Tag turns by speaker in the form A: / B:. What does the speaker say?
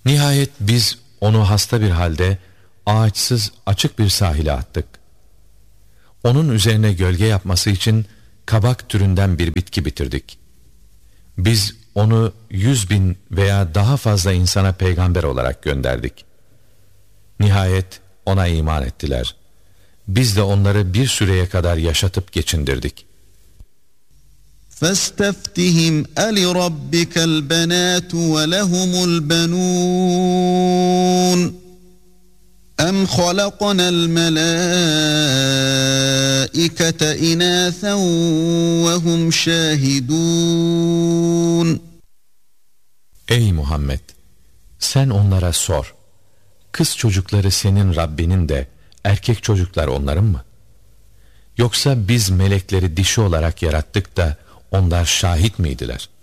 A: Nihayet biz onu hasta bir halde ağaçsız açık bir sahile attık. Onun üzerine gölge yapması için kabak türünden bir bitki bitirdik. Biz onu 100.000 veya daha fazla insana peygamber olarak gönderdik. Nihayet ona iman ettiler. Biz de onları bir süreye kadar yaşatıp geçindirdik.
B: فَاسْتَفْتِهِمْ أَلِرَبِّكَ الْبَنَاتُ وَلَهُمُ الْبَنُونَ أَمْ خَلَقْنَا الْمَلَائِكَةَ إِنَاثًا وَهُمْ شَاهِدُونَ
A: Ey Muhammed! Sen onlara sor. Kız çocukları senin Rabbinin de, erkek çocuklar onların mı? Yoksa biz melekleri dişi olarak yarattık da onlar şahit miydiler?